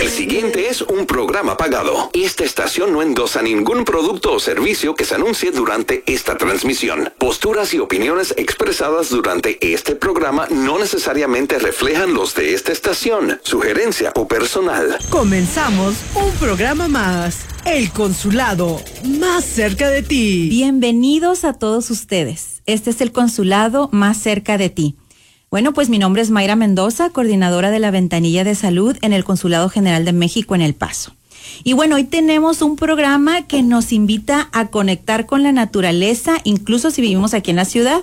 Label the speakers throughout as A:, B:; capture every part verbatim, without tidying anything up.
A: El siguiente es un programa pagado. Esta estación no endosa ningún producto o servicio que se anuncie durante esta transmisión. Posturas y opiniones expresadas durante este programa no necesariamente reflejan los de esta estación, sugerencia o personal.
B: Comenzamos un programa más. El Consulado, más cerca de ti.
C: Bienvenidos a todos ustedes. Este es el Consulado más cerca de ti. Bueno, pues mi nombre es Mayra Mendoza, coordinadora de la Ventanilla de Salud en el Consulado General de México en El Paso. Y bueno, hoy tenemos un programa que nos invita a conectar con la naturaleza, incluso si vivimos aquí en la ciudad.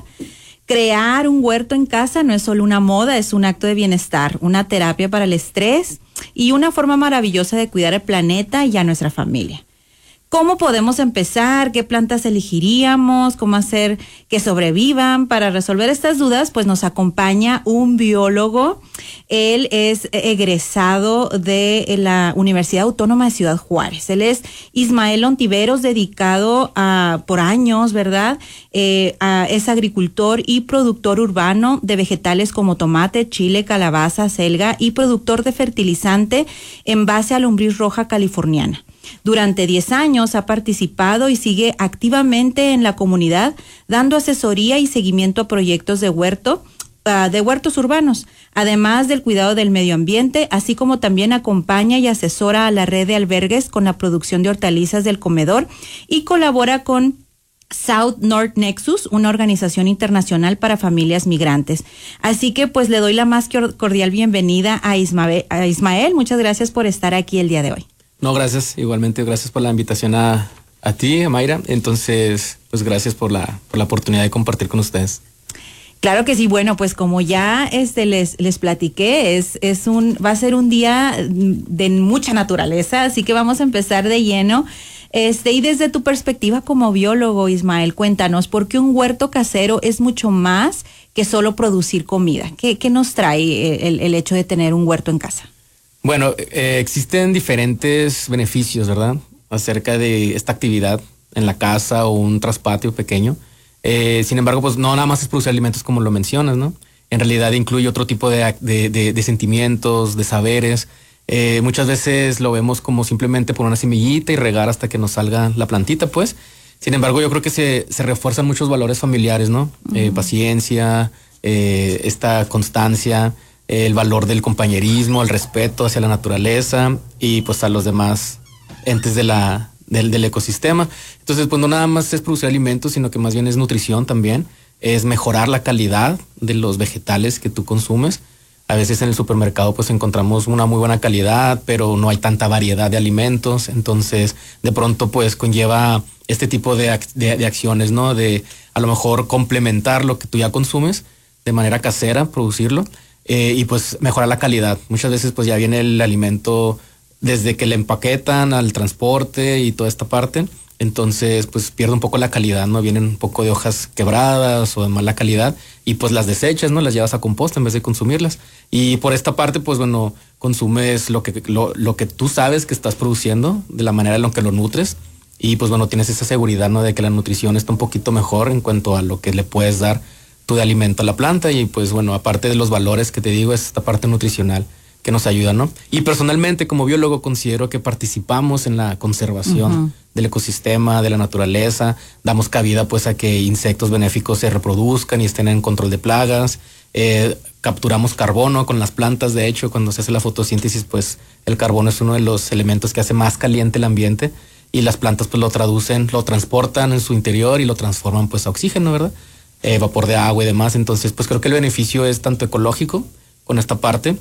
C: Crear un huerto en casa no es solo una moda, es un acto de bienestar, una terapia para el estrés y una forma maravillosa de cuidar el planeta y a nuestra familia. ¿Cómo podemos empezar? ¿Qué plantas elegiríamos? ¿Cómo hacer que sobrevivan? Para resolver estas dudas, pues nos acompaña un biólogo. Él es egresado de la Universidad Autónoma de Ciudad Juárez. Él es Ismael Ontiveros, dedicado a, por años, ¿verdad? Eh, a, es agricultor y productor urbano de vegetales como tomate, chile, calabaza, selga y productor de fertilizante en base a lombriz roja californiana. Durante diez años ha participado y sigue activamente en la comunidad, dando asesoría y seguimiento a proyectos de huerto, uh, de huertos urbanos, además del cuidado del medio ambiente, así como también acompaña y asesora a la red de albergues con la producción de hortalizas del comedor y colabora con South North Nexus, una organización internacional para familias migrantes. Así que pues le doy la más cordial bienvenida a Ismael. A Ismael, muchas gracias por estar aquí el día de hoy.
D: No, gracias. Igualmente, gracias por la invitación a, a ti, a Mayra. Entonces, pues gracias por la, por la oportunidad de compartir con ustedes.
C: Claro que sí. Bueno, pues como ya este les les platiqué, es es un va a ser un día de mucha naturaleza, así que vamos a empezar de lleno. Este, y desde tu perspectiva como biólogo, Ismael, cuéntanos, ¿por qué un huerto casero es mucho más que solo producir comida? ¿Qué, qué nos trae el, el hecho de tener un huerto en casa?
D: Bueno, eh, existen diferentes beneficios, ¿verdad? Acerca de esta actividad en la casa o un traspatio pequeño. Eh, sin embargo, pues no nada más es producir alimentos como lo mencionas, ¿no? En realidad incluye otro tipo de, de, de, de sentimientos, de saberes. Eh, muchas veces lo vemos como simplemente por una semillita y regar hasta que nos salga la plantita, pues. Sin embargo, yo creo que se, se refuerzan muchos valores familiares, ¿no? Uh-huh. Eh, paciencia, eh, esta constancia, el valor del compañerismo, el respeto hacia la naturaleza y pues a los demás entes de la, del, del ecosistema. Entonces, pues no nada más es producir alimentos, sino que más bien es nutrición también, es mejorar la calidad de los vegetales que tú consumes. A veces en el supermercado pues encontramos una muy buena calidad, pero no hay tanta variedad de alimentos, entonces de pronto pues conlleva este tipo de, de, de acciones, ¿no? De a lo mejor complementar lo que tú ya consumes de manera casera, producirlo. Eh, y pues mejorar la calidad. Muchas veces pues ya viene el alimento desde que le empaquetan al transporte y toda esta parte, entonces pues pierde un poco la calidad, ¿no? Vienen un poco de hojas quebradas o de mala calidad y pues las desechas, ¿no? Las llevas a composta en vez de consumirlas. Y por esta parte pues bueno, consumes lo que, lo, lo que tú sabes que estás produciendo, de la manera en la que lo nutres y pues bueno, tienes esa seguridad, ¿no? De que la nutrición está un poquito mejor en cuanto a lo que le puedes dar tú de alimento a la planta y pues bueno, aparte de los valores que te digo, es esta parte nutricional que nos ayuda, ¿no? Y personalmente como biólogo considero que participamos en la conservación uh-huh. del ecosistema, de la naturaleza, damos cabida pues a que insectos benéficos se reproduzcan y estén en control de plagas, eh, capturamos carbono con las plantas, de hecho cuando se hace la fotosíntesis pues el carbono es uno de los elementos que hace más caliente el ambiente y las plantas pues lo traducen, lo transportan en su interior y lo transforman pues a oxígeno, ¿verdad? Eh, vapor de agua y demás, entonces pues creo que el beneficio es tanto ecológico con esta parte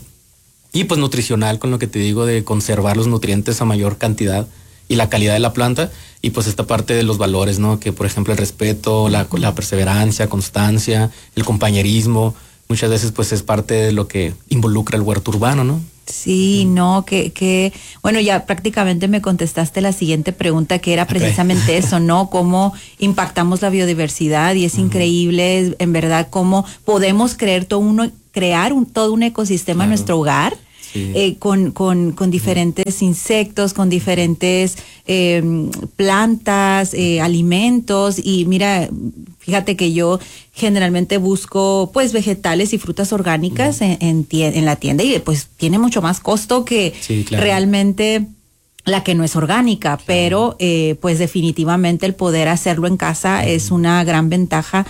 D: y pues nutricional con lo que te digo de conservar los nutrientes a mayor cantidad y la calidad de la planta y pues esta parte de los valores, ¿no? Que por ejemplo el respeto, la, la perseverancia, constancia, el compañerismo, muchas veces pues es parte de lo que involucra el huerto urbano, ¿no?
C: Sí, no, que, que, bueno, ya prácticamente me contestaste la siguiente pregunta que era precisamente okay. eso, ¿no? Cómo impactamos la biodiversidad y es uh-huh. increíble, en verdad, cómo podemos crear todo, uno, crear un, todo un ecosistema claro. en nuestro hogar. Sí. Eh, con, con, con diferentes uh-huh. insectos, con diferentes eh, plantas, eh, alimentos y mira, Fíjate que yo generalmente busco pues vegetales y frutas orgánicas uh-huh. en, en, tie- en la tienda y pues tiene mucho más costo que sí, claro. realmente la que no es orgánica, claro. pero eh, pues definitivamente el poder hacerlo en casa uh-huh. es una gran ventaja.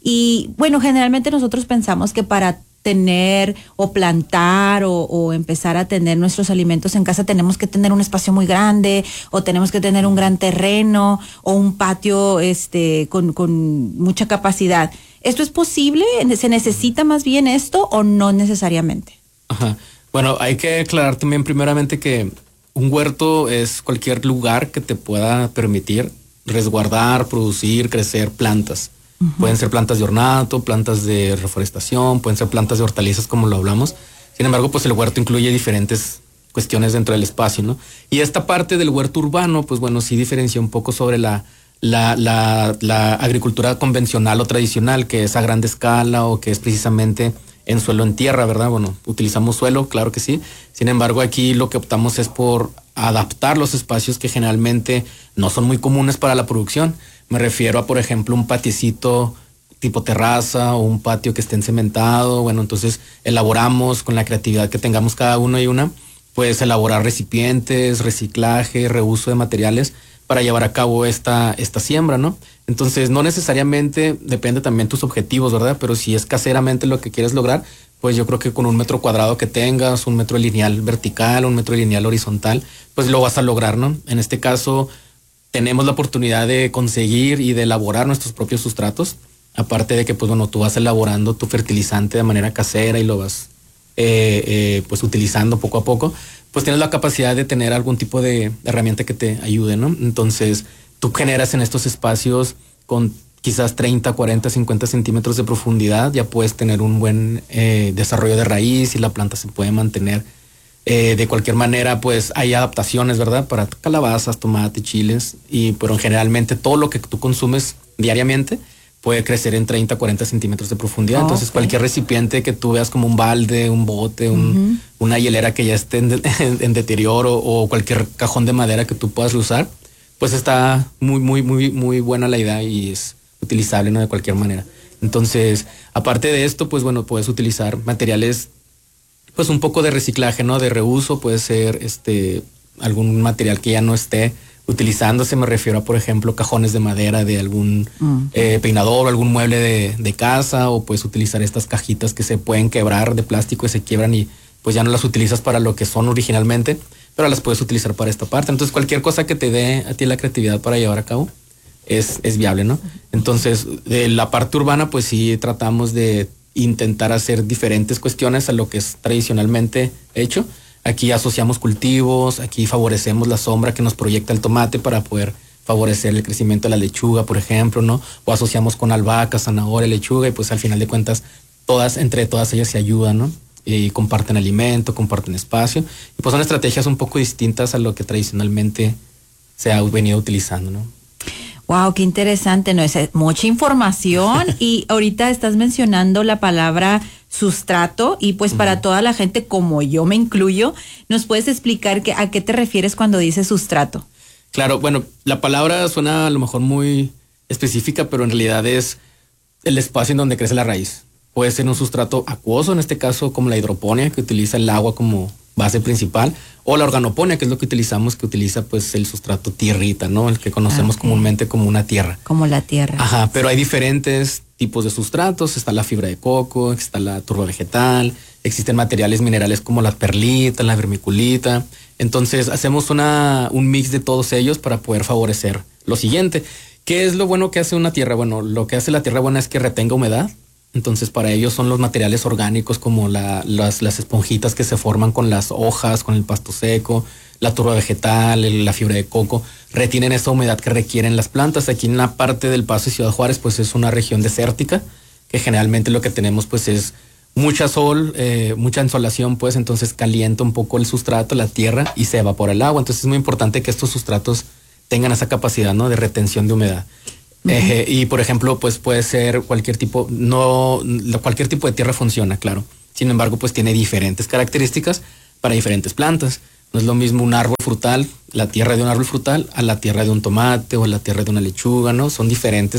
C: Y bueno, generalmente nosotros pensamos que para tener o plantar o, o empezar a tener nuestros alimentos en casa tenemos que tener un espacio muy grande o tenemos que tener un gran terreno o un patio este con, con mucha capacidad. ¿Esto es posible? ¿Se necesita más bien esto o no necesariamente?
D: Ajá. Bueno, hay que aclarar también primeramente que un huerto es cualquier lugar que te pueda permitir resguardar, producir, crecer plantas. Uh-huh. Pueden ser plantas de ornato, plantas de reforestación, pueden ser plantas de hortalizas como lo hablamos. Sin embargo, pues el huerto incluye diferentes cuestiones dentro del espacio, ¿no? Y esta parte del huerto urbano, pues bueno, sí diferencia un poco sobre la, la, la, la agricultura convencional o tradicional, que es a grande escala o que es precisamente en suelo en tierra, ¿verdad? Bueno, utilizamos suelo, claro que sí. Sin embargo, aquí lo que optamos es por adaptar los espacios que generalmente no son muy comunes para la producción. Me refiero a, por ejemplo, un patiecito tipo terraza o un patio que esté encementado. Bueno, entonces elaboramos con la creatividad que tengamos cada uno y una, pues elaborar recipientes, reciclaje, reuso de materiales para llevar a cabo esta, esta siembra, ¿no? Entonces, no necesariamente, depende también tus objetivos, ¿verdad? Pero si es caseramente lo que quieres lograr, pues yo creo que con un metro cuadrado que tengas, un metro lineal vertical, un metro lineal horizontal, pues lo vas a lograr, ¿no? En este caso, tenemos la oportunidad de conseguir y de elaborar nuestros propios sustratos, aparte de que, pues bueno, tú vas elaborando tu fertilizante de manera casera y lo vas, eh, eh, pues utilizando poco a poco, pues tienes la capacidad de tener algún tipo de herramienta que te ayude, ¿no? Entonces, tú generas en estos espacios con quizás treinta, cuarenta, cincuenta centímetros de profundidad, ya puedes tener un buen eh, desarrollo de raíz y la planta se puede mantener. Eh, de cualquier manera, pues hay adaptaciones, ¿verdad? Para calabazas, tomate, chiles, y pero generalmente todo lo que tú consumes diariamente puede crecer en treinta, cuarenta centímetros de profundidad. Oh, Entonces, okay. cualquier recipiente que tú veas como un balde, un bote, un, uh-huh. una hielera que ya esté en, en, en deterioro o cualquier cajón de madera que tú puedas usar, pues está muy, muy, muy, muy buena la idea y es utilizable, ¿no? De cualquier manera. Entonces, aparte de esto, pues bueno, puedes utilizar materiales, pues un poco de reciclaje, ¿no? De reuso, puede ser este algún material que ya no esté utilizándose. Me refiero a, por ejemplo, cajones de madera de algún mm. eh, peinador o algún mueble de, de casa, o puedes utilizar estas cajitas que se pueden quebrar de plástico y se quiebran y pues ya no las utilizas para lo que son originalmente, pero las puedes utilizar para esta parte. Entonces, cualquier cosa que te dé a ti la creatividad para llevar a cabo es, es viable, ¿no? Entonces, de la parte urbana, pues sí tratamos de intentar hacer diferentes cuestiones a lo que es tradicionalmente hecho. Aquí asociamos cultivos, aquí favorecemos la sombra que nos proyecta el tomate para poder favorecer el crecimiento de la lechuga, por ejemplo, ¿no? O asociamos con albahaca, zanahoria, lechuga, y pues al final de cuentas, todas, entre todas ellas se ayudan, ¿no? Y comparten alimento, comparten espacio, y pues son estrategias un poco distintas a lo que tradicionalmente se ha venido utilizando, ¿no?
C: Wow, qué interesante, ¿no? Es mucha información y ahorita estás mencionando la palabra sustrato y pues uh-huh. para toda la gente como yo me incluyo, ¿nos puedes explicar que, a qué te refieres cuando dices sustrato?
D: Claro, bueno, la palabra suena a lo mejor muy específica, pero en realidad es el espacio en donde crece la raíz. Puede ser un sustrato acuoso, en este caso como la hidroponía, que utiliza el agua como base principal, o la organoponía, que es lo que utilizamos, que utiliza pues el sustrato tierrita, ¿no? El que conocemos okay. comúnmente como una tierra.
C: Como la tierra.
D: Ajá, pero hay diferentes tipos de sustratos. Está la fibra de coco, está la turba vegetal, existen materiales minerales como la perlita, la vermiculita. Entonces hacemos una, un mix de todos ellos para poder favorecer lo siguiente. ¿Qué es lo bueno que hace una tierra? Bueno, lo que hace la tierra buena es que retenga humedad. Entonces, para ellos son los materiales orgánicos como la, las, las esponjitas que se forman con las hojas, con el pasto seco, la turba vegetal, el, la fibra de coco, retienen esa humedad que requieren las plantas. Aquí en la parte del Paso y Ciudad Juárez, pues es una región desértica, que generalmente lo que tenemos pues es mucha sol, eh, mucha insolación, pues entonces calienta un poco el sustrato, la tierra, y se evapora el agua. Entonces es muy importante que estos sustratos tengan esa capacidad, ¿no? De retención de humedad. Uh-huh. Eh, y por ejemplo, pues puede ser cualquier tipo, no, cualquier tipo de tierra funciona, claro. Sin embargo, pues tiene diferentes características para diferentes plantas. No es lo mismo un árbol frutal, la tierra de un árbol frutal, a la tierra de un tomate o la tierra de una lechuga, ¿no? Son diferentes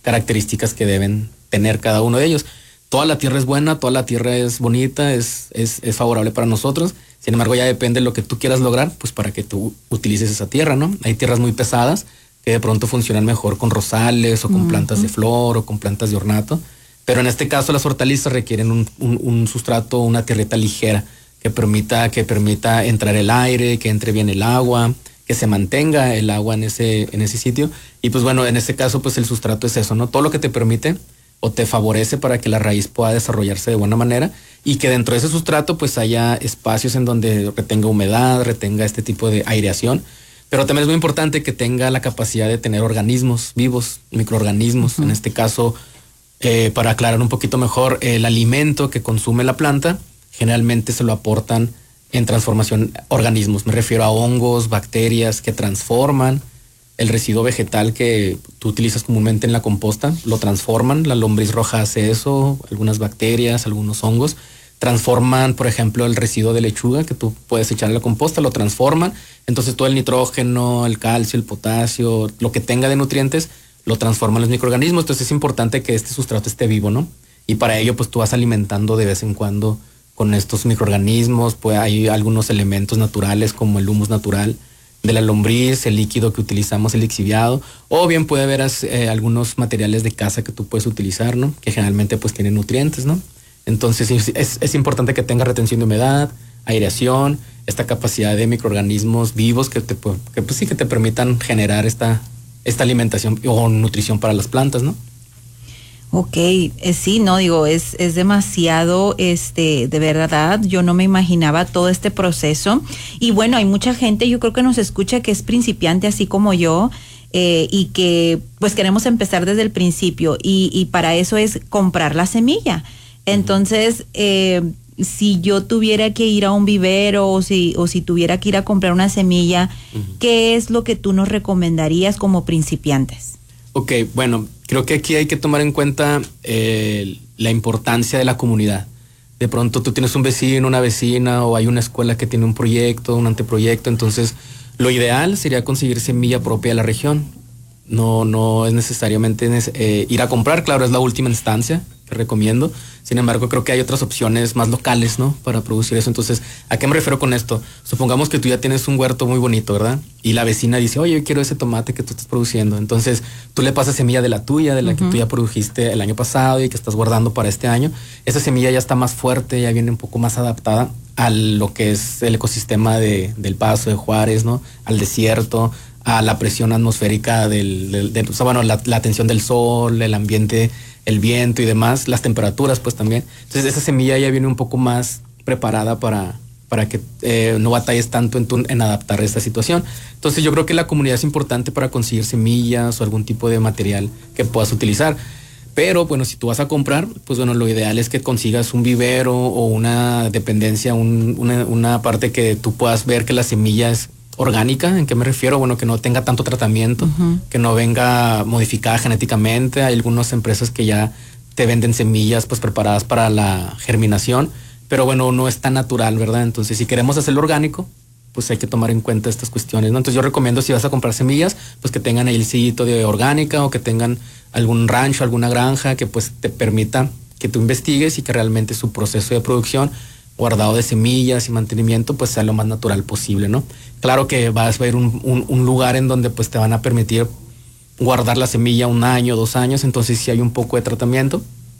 D: características que deben tener cada uno de ellos. Toda la tierra es buena, toda la tierra es bonita, es, es, es favorable para nosotros. Sin embargo, ya depende de lo que tú quieras lograr, pues para que tú utilices esa tierra, ¿no? Hay tierras muy pesadas que de pronto funcionan mejor con rosales o con uh-huh. plantas de flor o con plantas de ornato. Pero en este caso las hortalizas requieren un, un, un sustrato, una tierrita ligera que permita, que permita entrar el aire, que entre bien el agua, que se mantenga el agua en ese, en ese sitio. Y pues bueno, en este caso pues el sustrato es eso, ¿no? Todo lo que te permite o te favorece para que la raíz pueda desarrollarse de buena manera y que dentro de ese sustrato pues haya espacios en donde retenga humedad, retenga este tipo de aireación. Pero también es muy importante que tenga la capacidad de tener organismos vivos, microorganismos. Uh-huh. En este caso, eh, para aclarar un poquito mejor, el alimento que consume la planta generalmente se lo aportan en transformación organismos. Me refiero a hongos, bacterias que transforman el residuo vegetal que tú utilizas comúnmente en la composta, lo transforman, la lombriz roja hace eso, algunas bacterias, algunos hongos, transforman, por ejemplo, el residuo de lechuga que tú puedes echar en la composta, lo transforman, entonces todo el nitrógeno, el calcio, el potasio, lo que tenga de nutrientes, lo transforman los microorganismos, entonces es importante que este sustrato esté vivo, ¿no? Y para ello, pues tú vas alimentando de vez en cuando con estos microorganismos, pues hay algunos elementos naturales como el humus natural de la lombriz, el líquido que utilizamos, el lixiviado, o bien puede haber eh, algunos materiales de caza que tú puedes utilizar, ¿no? Que generalmente pues tienen nutrientes, ¿no? Entonces es, es importante que tenga retención de humedad, aireación, esta capacidad de microorganismos vivos que te que, pues, sí, que te permitan generar esta, esta alimentación o nutrición para las plantas, ¿no?
C: Ok, eh, sí, no, digo, es, es demasiado, este, de verdad, yo no me imaginaba todo este proceso. Y bueno, hay mucha gente, yo creo que nos escucha que es principiante así como yo, eh, y que pues queremos empezar desde el principio, y, y para eso es comprar la semilla. Entonces, eh, si yo tuviera que ir a un vivero o si, o si tuviera que ir a comprar una semilla, uh-huh. ¿qué es lo que tú nos recomendarías como principiantes?
D: Ok, bueno, creo que aquí hay que tomar en cuenta eh, la importancia de la comunidad. De pronto tú tienes un vecino, una vecina, o hay una escuela que tiene un proyecto, un anteproyecto, entonces lo ideal sería conseguir semilla propia de la región. No, no es necesariamente eh, ir a comprar, claro, es la última instancia que recomiendo. Sin embargo, creo que hay otras opciones más locales, ¿no? Para producir eso. Entonces, ¿a qué me refiero con esto? Supongamos que tú ya tienes un huerto muy bonito, ¿verdad? Y la vecina dice, oye, yo quiero ese tomate que tú estás produciendo. Entonces, tú le pasas semilla de la tuya, de la uh-huh. que tú ya produjiste el año pasado y que estás guardando para este año. Esa semilla ya está más fuerte, ya viene un poco más adaptada a lo que es el ecosistema de, del Paso de Juárez, ¿no? Al desierto, a la presión atmosférica del, del, del o sea, bueno, la, la tensión del sol, el ambiente, el viento y demás, las temperaturas pues también. Entonces esa semilla ya viene un poco más preparada para, para que eh, no batalles tanto en, tu, en adaptar a esta situación. Entonces yo creo que la comunidad es importante para conseguir semillas o algún tipo de material que puedas utilizar. Pero bueno, si tú vas a comprar, pues bueno, lo ideal es que consigas un vivero o una dependencia, un, una, una parte que tú puedas ver que la semilla es orgánica. ¿En qué me refiero? Bueno, que no tenga tanto tratamiento, uh-huh. que no venga modificada genéticamente. Hay algunas empresas que ya te venden semillas pues preparadas para la germinación, pero bueno, no es tan natural, ¿verdad? Entonces, si queremos hacerlo orgánico, pues hay que tomar en cuenta estas cuestiones, ¿no? Entonces yo recomiendo, si vas a comprar semillas, pues que tengan ahí el sellito de orgánica o que tengan algún rancho, alguna granja que pues te permita que tú investigues y que realmente su proceso de producción, guardado de semillas y mantenimiento, pues sea lo más natural posible, ¿no? Claro que vas a ver un, un, un lugar en donde pues te van a permitir guardar la semilla un año, dos años, entonces si hay un poco de tratamiento,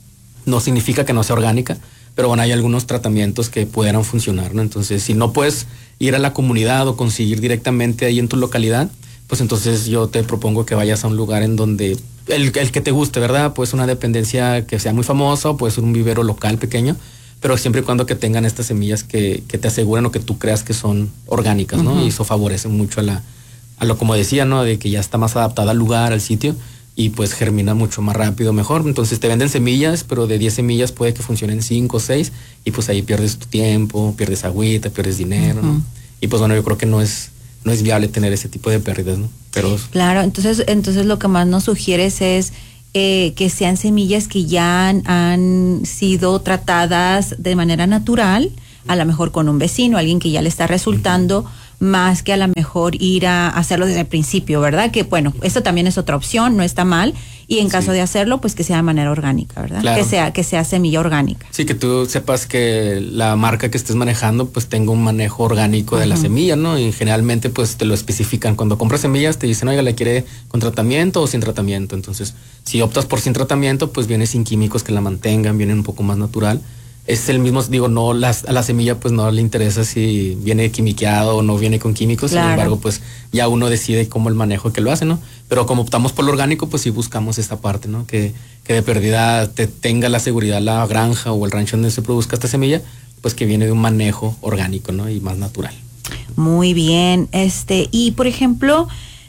D: no significa que no sea orgánica, pero bueno, hay algunos tratamientos que pudieran funcionar, ¿no? Entonces, si no puedes ir a la comunidad o conseguir directamente ahí en tu localidad, pues entonces yo te propongo que vayas a un lugar en donde el, el que te guste, ¿verdad? Pues una dependencia que sea muy famosa o puede ser un vivero local pequeño, pero siempre y cuando que tengan estas semillas que, que te aseguren o que tú creas que son orgánicas, ¿no? Uh-huh. Y eso favorece mucho a la, a lo como decía, ¿no? De que ya está más adaptada al lugar, al sitio, y pues germina mucho más rápido, mejor. Entonces te venden semillas, pero de diez semillas puede que funcionen cinco o seis, y pues ahí pierdes tu tiempo, pierdes agüita, pierdes dinero, uh-huh. ¿no? Y pues bueno, yo creo que no es, no es viable tener ese tipo de pérdidas, ¿no? Pero
C: claro, entonces, entonces lo que más nos sugieres es Eh, que sean semillas que ya han, han sido tratadas de manera natural, a lo mejor con un vecino, alguien que ya le está resultando más que a lo mejor ir a hacerlo desde el principio, ¿verdad? Que bueno, esto también es otra opción, no está mal. Y en caso sí. de hacerlo, pues que sea de manera orgánica, ¿verdad? Claro. Que sea, que sea semilla orgánica.
D: Sí, que tú sepas que la marca que estés manejando, pues tenga un manejo orgánico uh-huh. de la semilla, ¿no? Y generalmente, pues te lo especifican. Cuando compras semillas, te dicen, oiga, ¿le quiere con tratamiento o sin tratamiento? Entonces, si optas por sin tratamiento, pues viene sin químicos que la mantengan, viene un poco más natural. Es el mismo, digo, no, las, a la semilla pues no le interesa si viene quimiqueado o no viene con químicos, claro. Sin embargo, pues ya uno decide cómo el manejo que lo hace, ¿no? Pero como optamos por lo orgánico, pues sí buscamos esta parte, ¿no? Que, que de perdida te tenga la seguridad la granja o el rancho donde se produzca esta semilla, pues que viene de un manejo orgánico, ¿no? Y más natural.
C: Muy bien, este, y por ejemplo,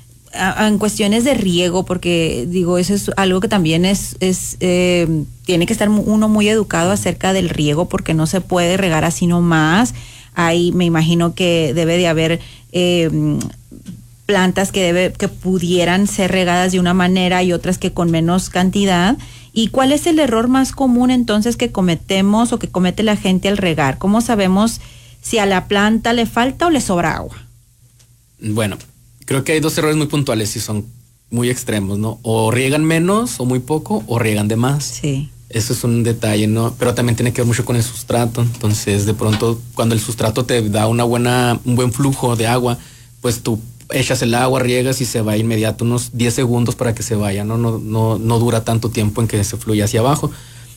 C: en cuestiones de riego, porque digo, eso es algo que también es, es eh, tiene que estar uno muy educado acerca del riego, porque no se puede regar así nomás. Ahí me imagino que debe de haber eh, plantas que debe, que pudieran ser regadas de una manera y otras que con menos cantidad. ¿Y cuál es el error más común entonces que cometemos o que comete la gente al regar? ¿Cómo sabemos si a la planta le falta o le sobra agua?
D: Bueno, creo que hay dos errores muy puntuales y son muy extremos, ¿no? O riegan menos o muy poco o riegan de más.
C: Sí.
D: Eso es un detalle, ¿no? Pero también tiene que ver mucho con el sustrato. Entonces, de pronto, cuando el sustrato te da una buena, un buen flujo de agua, pues tú echas el agua, riegas y se va inmediato, unos diez segundos para que se vaya, ¿no? No, no, no dura tanto tiempo en que se fluya hacia abajo.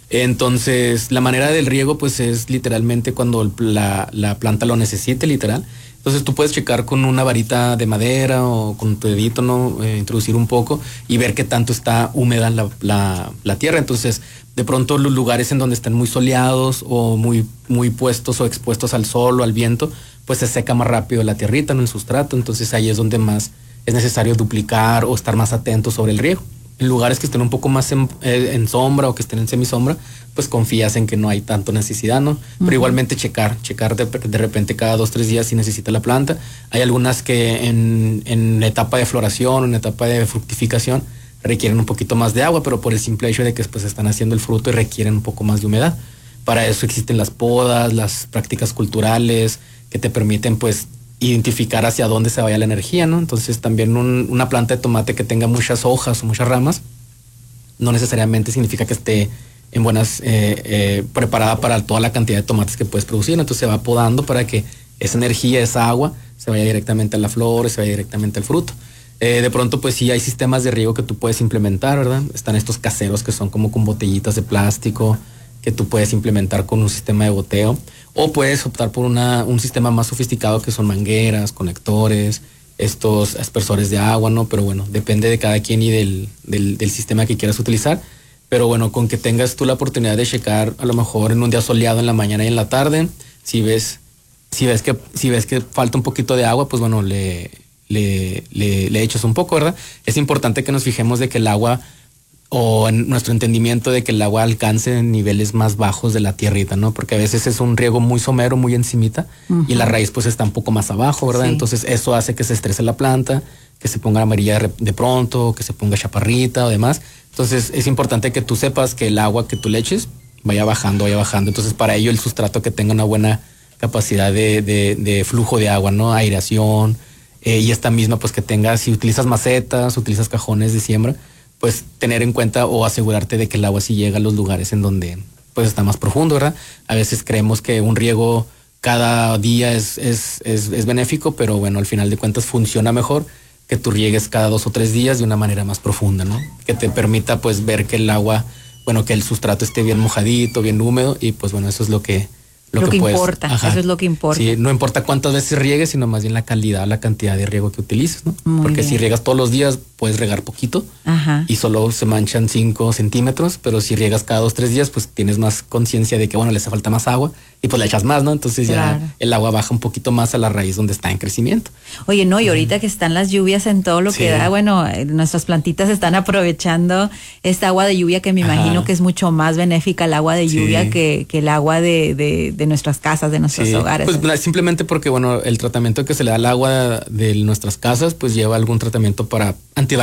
D: Entonces, la manera del riego, pues es literalmente cuando la, la planta lo necesite, literal. Entonces tú puedes checar con una varita de madera o con tu dedito, ¿no? Eh, introducir un poco y ver qué tanto está húmeda la, la, la tierra. Entonces, de pronto los lugares en donde están muy soleados o muy, muy puestos o expuestos al sol o al viento, pues se seca más rápido la tierrita, ¿no? El sustrato. Entonces ahí es donde más es necesario duplicar o estar más atento sobre el riego. En lugares que estén un poco más en, eh, en sombra o que estén en semisombra, pues confías en que no hay tanto necesidad, ¿no? Pero uh-huh. igualmente checar, checar de, de repente cada dos, tres días si necesita la planta. Hay algunas que en, en etapa de floración, en etapa de fructificación, requieren un poquito más de agua, pero por el simple hecho de que pues están haciendo el fruto y requieren un poco más de humedad. Para eso existen las podas, las prácticas culturales, que te permiten pues identificar hacia dónde se vaya la energía, ¿no? Entonces también un, una planta de tomate que tenga muchas hojas o muchas ramas no necesariamente significa que esté en buenas, eh, eh, preparada para toda la cantidad de tomates que puedes producir. Entonces se va podando para que esa energía, esa agua, se vaya directamente a la flor, se vaya directamente al fruto. Eh, de pronto pues sí hay sistemas de riego que tú puedes implementar, ¿verdad? Están estos caseros que son como con botellitas de plástico, que tú puedes implementar con un sistema de goteo, o puedes optar por una, un sistema más sofisticado que son mangueras, conectores, estos aspersores de agua, ¿no? Pero bueno, depende de cada quien y del, del, del sistema que quieras utilizar. Pero bueno, con que tengas tú la oportunidad de checar a lo mejor en un día soleado en la mañana y en la tarde, si ves, si ves que, si ves que falta un poquito de agua, pues bueno, le, le, le, le echas un poco, ¿verdad? Es importante que nos fijemos de que el agua, o en nuestro entendimiento de que el agua alcance niveles más bajos de la tierrita, ¿no? Porque a veces es un riego muy somero, muy encimita, uh-huh. y la raíz pues está un poco más abajo, ¿verdad? Sí. Entonces eso hace que se estrese la planta, que se ponga amarilla de, de pronto, que se ponga chaparrita o demás. Entonces es importante que tú sepas que el agua que tú le eches vaya bajando, vaya bajando. Entonces para ello el sustrato que tenga una buena capacidad de, de, de flujo de agua, ¿no? Aireación, eh, y esta misma pues que tenga, si utilizas macetas, utilizas cajones de siembra, pues tener en cuenta o asegurarte de que el agua sí llega a los lugares en donde pues está más profundo, ¿verdad? A veces creemos que un riego cada día es, es, es, es benéfico, pero bueno, al final de cuentas funciona mejor que tú riegues cada dos o tres días de una manera más profunda, ¿no? Que te permita pues ver que el agua, bueno, que el sustrato esté bien mojadito, bien húmedo, y pues bueno, eso es lo que
C: Lo, lo que, que puedes,
D: importa,
C: ajá. Eso es lo que importa.
D: Sí, no importa cuántas veces riegues, sino más bien la calidad, la cantidad de riego que utilices, ¿no?
C: Muy
D: Porque
C: bien.
D: Si riegas todos los días, puedes regar poquito,
C: ajá.
D: y solo se manchan cinco centímetros, pero si riegas cada dos, tres días, pues tienes más conciencia de que, bueno, le hace falta más agua, y pues le echas más, ¿no? Entonces claro. ya el agua baja un poquito más a la raíz donde está en crecimiento.
C: Oye, no, y ahorita que están las lluvias en todo lo sí. que da, bueno, nuestras plantitas están aprovechando esta agua de lluvia que me imagino ajá. que es mucho más benéfica el agua de lluvia sí. que, que el agua de, de, de nuestras casas, de nuestros sí. hogares.
D: Pues simplemente porque, bueno, el tratamiento que se le da al agua de nuestras casas, pues lleva algún tratamiento para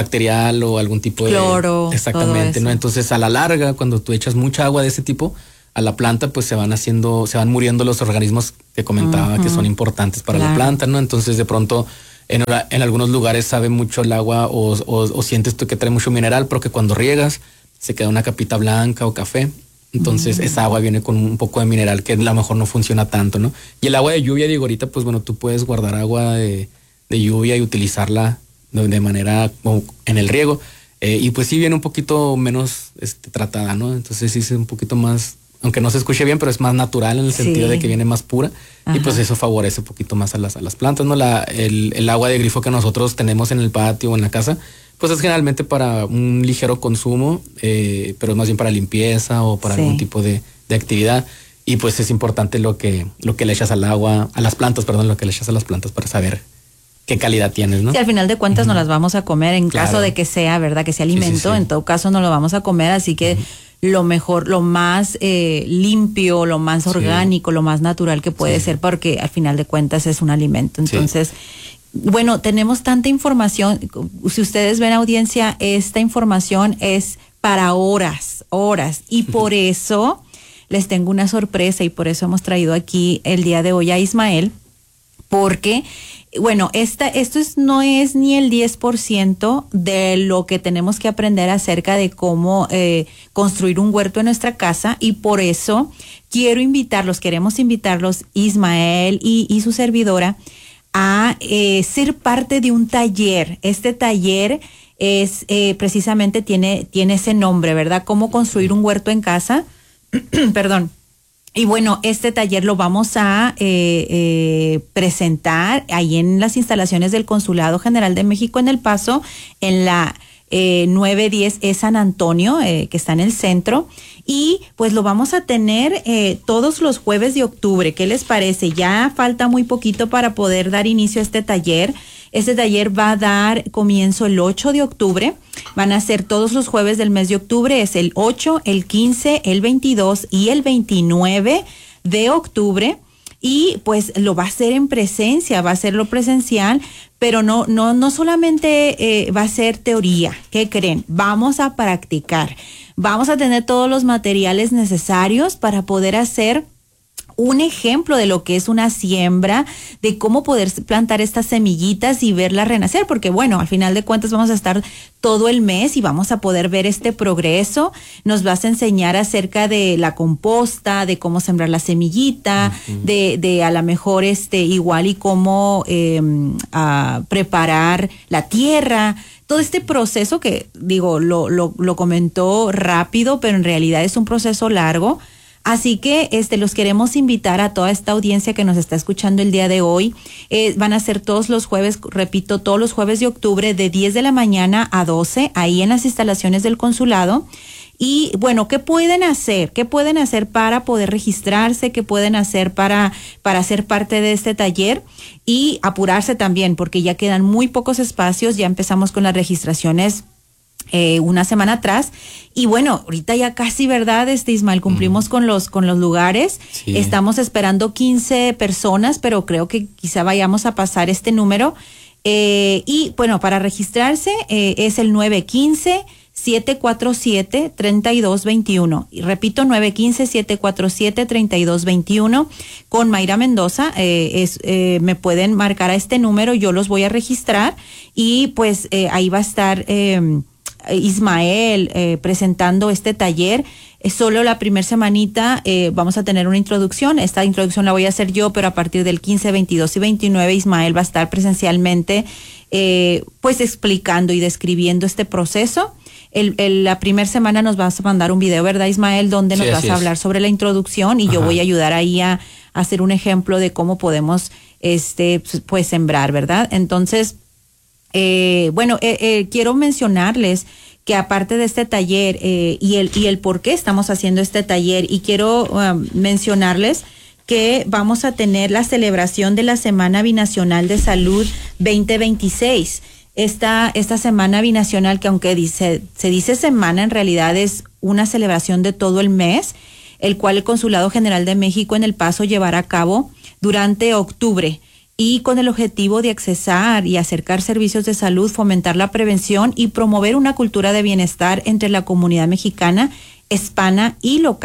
D: antibacterial o algún tipo de
C: cloro,
D: exactamente, ¿no? Entonces a la larga, cuando tú echas mucha agua de ese tipo, a la planta, pues se van haciendo, se van muriendo los organismos que comentaba uh-huh. que son importantes para claro. la planta, ¿no? Entonces de pronto en, en algunos lugares sabe mucho el agua o, o, o sientes tú que trae mucho mineral, pero que cuando riegas se queda una capita blanca o café. Entonces uh-huh. esa agua viene con un poco de mineral que a lo mejor no funciona tanto, ¿no? Y el agua de lluvia, digo, ahorita pues bueno, tú puedes guardar agua de, de lluvia y utilizarla de, de manera como en el riego. Eh, y pues sí viene un poquito menos este, tratada, ¿no? Entonces sí es un poquito más, aunque no se escuche bien, pero es más natural en el sí. sentido de que viene más pura. Ajá. Y pues eso favorece un poquito más a las, a las plantas, ¿no? La, el, el agua de grifo que nosotros tenemos en el patio o en la casa, pues es generalmente para un ligero consumo, eh, pero más bien para limpieza o para sí. algún tipo de, de actividad. Y pues es importante lo que, lo que le echas al agua, a las plantas, perdón, lo que le echas a las plantas para saber qué calidad tienes, ¿no?
C: Sí, al final de cuentas uh-huh. no las vamos a comer en claro. caso de que sea, ¿verdad? Que sea alimento, sí, sí, sí. en todo caso no lo vamos a comer, así que uh-huh. lo mejor, lo más eh, limpio, lo más orgánico, sí. lo más natural que puede sí. ser, porque al final de cuentas es un alimento. Entonces, sí. bueno, tenemos tanta información. Si ustedes ven, audiencia, esta información es para horas, horas, y por uh-huh. eso les tengo una sorpresa y por eso hemos traído aquí el día de hoy a Ismael, porque bueno, esta, esto es, no es ni el diez por ciento de lo que tenemos que aprender acerca de cómo eh, construir un huerto en nuestra casa, y por eso quiero invitarlos, queremos invitarlos, Ismael y, y su servidora, a eh, ser parte de un taller. Este taller es eh, precisamente tiene, tiene ese nombre, ¿verdad? Cómo construir un huerto en casa. Perdón. Y bueno, este taller lo vamos a eh, eh, presentar ahí en las instalaciones del Consulado General de México en El Paso, en la eh, nueve diez E San Antonio, eh, que está en el centro. Y pues lo vamos a tener eh, todos los jueves de octubre. ¿Qué les parece? Ya falta muy poquito para poder dar inicio a este taller. Este taller va a dar comienzo el ocho de octubre. Van a ser todos los jueves del mes de octubre. Es el ocho, el quince, el veintidós y el veintinueve de octubre. Y pues lo va a hacer en presencia, va a hacerlo presencial, pero no, no, no solamente eh, va a ser teoría. ¿Qué creen? Vamos a practicar. Vamos a tener todos los materiales necesarios para poder hacer un ejemplo de lo que es una siembra, de cómo poder plantar estas semillitas y verlas renacer, porque bueno, al final de cuentas vamos a estar todo el mes y vamos a poder ver este progreso. Nos vas a enseñar acerca de la composta, de cómo sembrar la semillita, uh-huh. de, de a lo mejor este igual y cómo eh, a preparar la tierra. Todo este proceso que, digo, lo, lo, lo comentó rápido, pero en realidad es un proceso largo. Así que este los queremos invitar a toda esta audiencia que nos está escuchando el día de hoy. Eh, van a ser todos los jueves, repito, todos los jueves de octubre de diez de la mañana a doce, ahí en las instalaciones del consulado. Y bueno, ¿qué pueden hacer? ¿Qué pueden hacer para poder registrarse? ¿Qué pueden hacer para, para ser parte de este taller? Y apurarse también, porque ya quedan muy pocos espacios. Ya empezamos con las registraciones Eh, una semana atrás, y bueno, ahorita ya casi, ¿verdad? Este Ismael, cumplimos mm. con los con los lugares. Sí. Estamos esperando quince personas, pero creo que quizá vayamos a pasar este número. Eh, y bueno, para registrarse eh, es el nueve uno cinco, siete cuatro siete, tres dos dos uno. Y repito, nueve uno cinco, siete cuatro siete, tres dos dos uno. Con Mayra Mendoza, eh, es, eh, me pueden marcar a este número, yo los voy a registrar, y pues eh, ahí va a estar Eh, Ismael eh, presentando este taller. Es solo la primera semanita, eh, vamos a tener una introducción. Esta introducción la voy a hacer yo, pero a partir del quince, veintidós y veintinueve Ismael va a estar presencialmente eh, pues explicando y describiendo este proceso. El, el, la primera semana nos vas a mandar un video, ¿verdad, Ismael? Donde nos sí, vas a hablar es. sobre la introducción, y Ajá. yo voy a ayudar ahí a, a hacer un ejemplo de cómo podemos este pues sembrar, ¿verdad? Entonces, Eh, bueno, eh, eh, quiero mencionarles que aparte de este taller eh, y el y el por qué estamos haciendo este taller, y quiero um, mencionarles que vamos a tener la celebración de la Semana Binacional de Salud veinte veintiséis. Esta esta Semana Binacional, que aunque dice se dice semana, en realidad es una celebración de todo el mes, el cual el Consulado General de México en El Paso llevará a cabo durante octubre, y con el objetivo de accesar y acercar servicios de salud, fomentar la prevención y promover una cultura de bienestar entre la comunidad mexicana, hispana y local.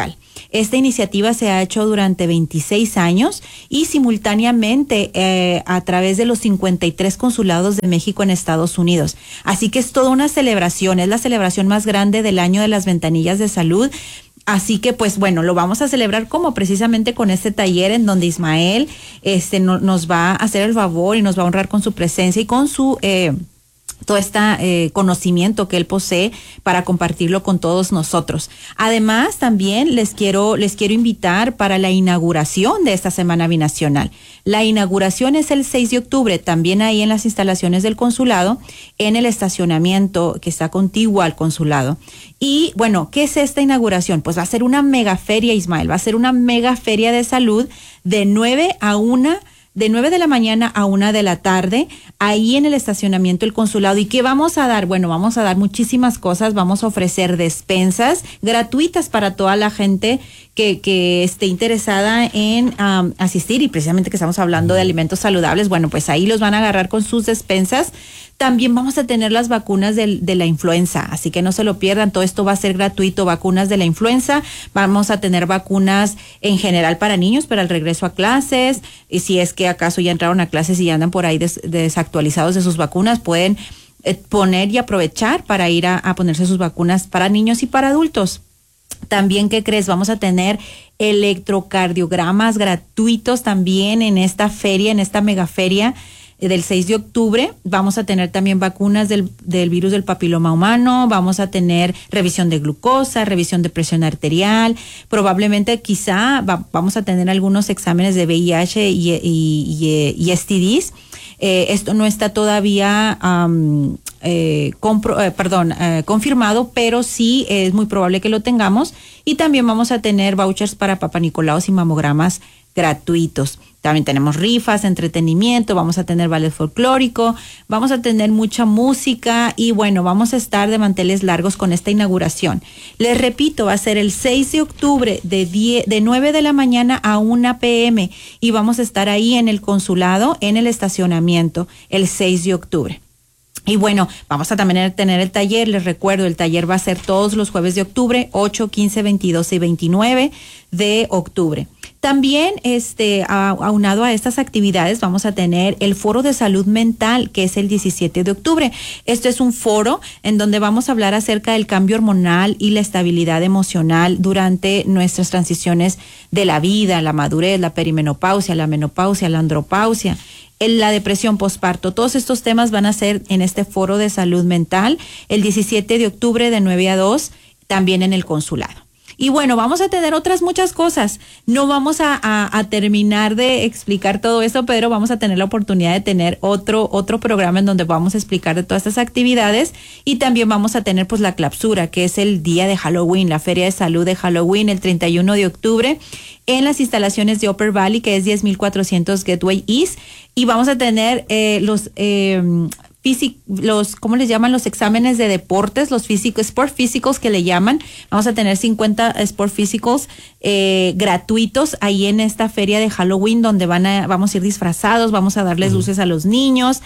C: Esta iniciativa se ha hecho durante veintiséis años y simultáneamente eh, a través de los cincuenta y tres consulados de México en Estados Unidos. Así que es toda una celebración, es la celebración más grande del año de las ventanillas de salud. Así que, pues bueno, lo vamos a celebrar como precisamente con este taller en donde Ismael este, no, nos va a hacer el favor y nos va a honrar con su presencia y con su... Eh, todo este eh, conocimiento que él posee para compartirlo con todos nosotros. Además, también les quiero, les quiero invitar para la inauguración de esta Semana Binacional. La inauguración es el seis de octubre, también ahí en las instalaciones del consulado, en el estacionamiento que está contiguo al consulado. Y bueno, ¿qué es esta inauguración? Pues va a ser una mega feria, Ismael, va a ser una mega feria de salud de nueve a una de nueve de la mañana a una de la tarde, ahí en el estacionamiento del consulado. ¿Y qué vamos a dar? Bueno, vamos a dar muchísimas cosas, vamos a ofrecer despensas gratuitas para toda la gente que, que esté interesada en um, asistir, y precisamente que estamos hablando de alimentos saludables, bueno, pues ahí los van a agarrar con sus despensas. También vamos a tener las vacunas de, de la influenza, así que no se lo pierdan, todo esto va a ser gratuito, vacunas de la influenza, vamos a tener vacunas en general para niños, para el regreso a clases, y si es que acaso ya entraron a clases y ya andan por ahí des, desactualizados de sus vacunas, pueden eh, poner y aprovechar para ir a, a ponerse sus vacunas para niños y para adultos. También, ¿qué crees? Vamos a tener electrocardiogramas gratuitos también en esta feria, en esta megaferia del seis de octubre. Vamos a tener también vacunas del, del virus del papiloma humano, vamos a tener revisión de glucosa, revisión de presión arterial, probablemente quizá va, vamos a tener algunos exámenes de V I H y, y, y, y S T Ds. Eh, esto no está todavía um, eh, compro, eh, perdón, eh, confirmado, pero sí es muy probable que lo tengamos. Y también vamos a tener vouchers para papanicolaos y mamogramas gratuitos. También tenemos rifas, entretenimiento, vamos a tener ballet folclórico, vamos a tener mucha música y bueno, vamos a estar de manteles largos con esta inauguración. Les repito, va a ser el seis de octubre de, diez, de nueve de la mañana a una pe eme y vamos a estar ahí en el consulado, en el estacionamiento, el seis de octubre. Y bueno, vamos a también tener el taller, les recuerdo, el taller va a ser todos los jueves de octubre, ocho, quince, veintidós y veintinueve de octubre. También, este, aunado a estas actividades, vamos a tener el Foro de Salud Mental, que es el diecisiete de octubre. Esto es un foro en donde vamos a hablar acerca del cambio hormonal y la estabilidad emocional durante nuestras transiciones de la vida, la madurez, la perimenopausia, la menopausia, la andropausia, la depresión posparto. Todos estos temas van a ser en este Foro de Salud Mental el diecisiete de octubre de nueve a dos, también en el consulado. Y bueno, vamos a tener otras muchas cosas. No vamos a, a, a terminar de explicar todo esto, pero vamos a tener la oportunidad de tener otro, otro programa en donde vamos a explicar de todas estas actividades. Y también vamos a tener pues la clausura, que es el día de Halloween, la Feria de Salud de Halloween, el treinta y uno de octubre, en las instalaciones de Upper Valley, que es diez mil cuatrocientos Gateway East. Y vamos a tener eh, los... Eh, Físic, los, ¿cómo les llaman? Los exámenes de deportes, los físicos, sport physicals que le llaman. Vamos a tener cincuenta sport physicals eh, gratuitos ahí en esta feria de Halloween, donde van a, vamos a ir disfrazados, vamos a darles dulces a los niños.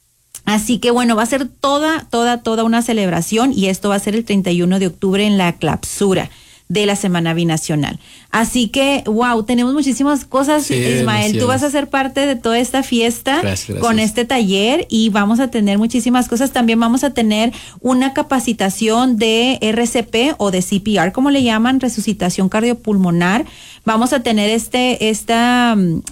C: Así que bueno, va a ser toda, toda, toda una celebración y esto va a ser el treinta y uno de octubre en la clausura de la Semana Binacional. Así que, wow, tenemos muchísimas cosas, sí, Ismael. Demasiado. Tú vas a ser parte de toda esta fiesta gracias, gracias. Con este taller y vamos a tener muchísimas cosas. También vamos a tener una capacitación de R C P o de C P R, como le llaman, resucitación cardiopulmonar. Vamos a tener este esta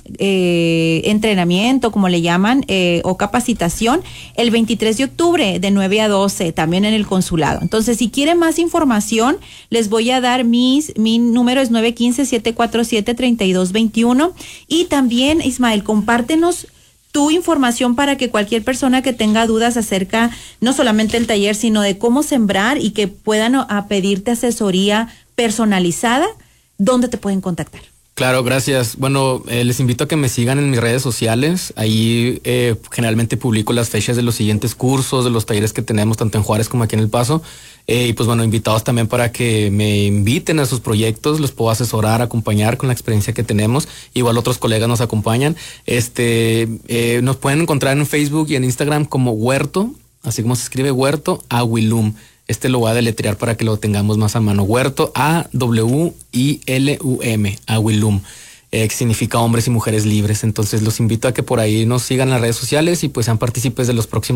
C: eh, entrenamiento, como le llaman, eh, o capacitación, el veintitrés de octubre de nueve a doce, también en el consulado. Entonces, si quieren más información, les voy a dar mis, mi número es nueve uno cinco, siete cuatro siete, tres dos dos uno. Y también, Ismael, compártenos tu información para que cualquier persona que tenga dudas acerca no solamente del taller, sino de cómo sembrar y que puedan a pedirte asesoría personalizada, ¿dónde te pueden contactar?
D: Claro, gracias. Bueno, eh, les invito a que me sigan en mis redes sociales. Ahí eh, generalmente publico las fechas de los siguientes cursos, de los talleres que tenemos tanto en Juárez como aquí en El Paso. Eh, y pues bueno, invitados también para que me inviten a sus proyectos, los puedo asesorar, acompañar con la experiencia que tenemos. Igual otros colegas nos acompañan. Este, eh, nos pueden encontrar en Facebook y en Instagram como Huerto, así como se escribe Huerto Aguilum. Este lo voy a deletrear para que lo tengamos más a mano. Huerto, A W I L U M, Awilum, eh, que significa hombres y mujeres libres. Entonces los invito a que por ahí nos sigan en las redes sociales y pues sean partícipes de los próximos